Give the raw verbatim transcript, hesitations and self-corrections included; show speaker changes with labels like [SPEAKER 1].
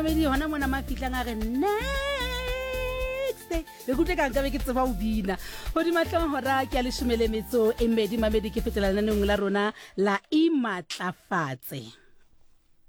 [SPEAKER 1] mamedi hona mona mafihlang a re next be kutle ka nka be ke tseba o bina ho di matlong hora ke a leshome le metso e mmedi mamedi ke fetela lenaneng la rona la imatlafatse.